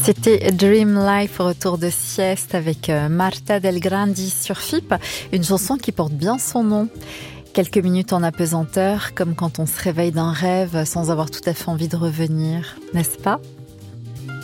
C'était Dream Life, retour de sieste avec Marta Del Grandi sur FIP, une chanson qui porte bien son nom. Quelques minutes en apesanteur, comme quand on se réveille d'un rêve sans avoir tout à fait envie de revenir, n'est-ce pas ?